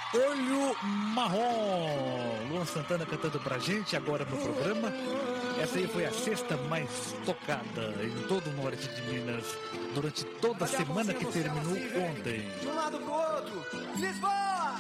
Olho Marrom. Luan Santana cantando pra gente agora no programa. Essa aí foi a sexta mais tocada em todo o norte de Minas durante toda a semana que terminou ontem. De um lado pro outro, Lisboa!